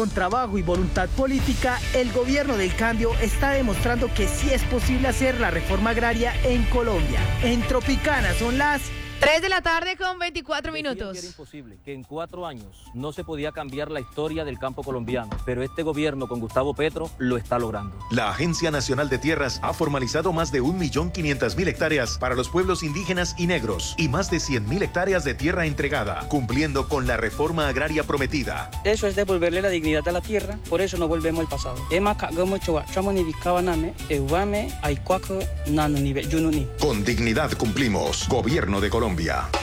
Con trabajo y voluntad política, el gobierno del cambio está demostrando que sí es posible hacer la reforma agraria en Colombia. En Tropicana son las 3:24 Decían minutos. que era imposible, que en 4 años no se podía cambiar la historia del campo colombiano, pero este gobierno con Gustavo Petro lo está logrando. La Agencia Nacional de Tierras ha formalizado más de 1.500.000 hectáreas para los pueblos indígenas y negros y más de 100.000 hectáreas de tierra entregada, cumpliendo con la reforma agraria prometida. Eso es devolverle la dignidad a la tierra, por eso no volvemos al pasado. Con dignidad cumplimos. Gobierno de Colombia.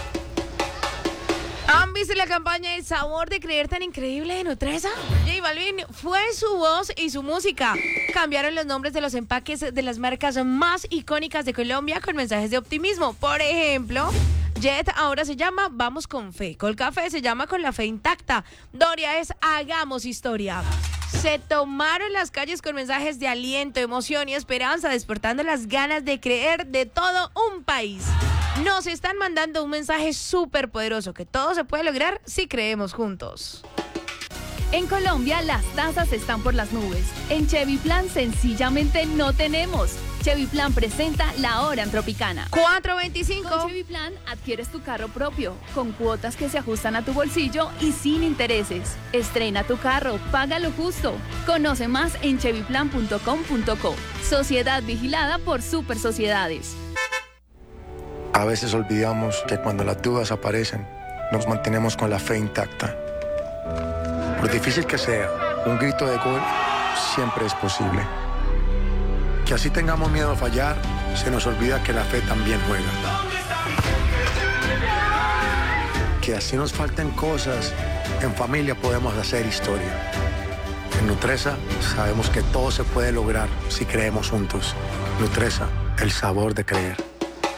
¿Han visto la campaña El sabor de creer tan increíble de Nutresa? J Balvin fue su voz y su música. Cambiaron los nombres de los empaques de las marcas más icónicas de Colombia con mensajes de optimismo. Por ejemplo, Jet ahora se llama Vamos con Fe. Colcafé se llama Con la Fe Intacta. Doria es Hagamos Historia. Se tomaron las calles con mensajes de aliento, emoción y esperanza, despertando las ganas de creer de todo un país. Nos están mandando un mensaje súper poderoso, que todo se puede lograr si creemos juntos. En Colombia las tasas están por las nubes. En Chevy Plan sencillamente no tenemos. Chevy Plan presenta La Hora en Tropicana. 425. Con Chevy Plan adquieres tu carro propio, con cuotas que se ajustan a tu bolsillo y sin intereses. Estrena tu carro, págalo justo. Conoce más en chevyplan.com.co. Sociedad vigilada por Super Sociedades. A veces olvidamos que cuando las dudas aparecen, nos mantenemos con la fe intacta. Por difícil que sea, un grito de gol siempre es posible. Que así tengamos miedo a fallar, se nos olvida que la fe también juega. Que así nos falten cosas, en familia podemos hacer historia. En Nutresa sabemos que todo se puede lograr si creemos juntos. Nutresa, el sabor de creer.